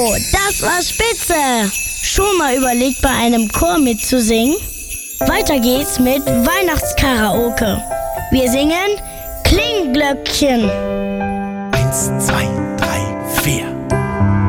Oh, das war spitze! Schon mal überlegt, bei einem Chor mitzusingen? Weiter geht's mit Weihnachtskaraoke. Wir singen Klingglöckchen. 1, 2, 3, 4.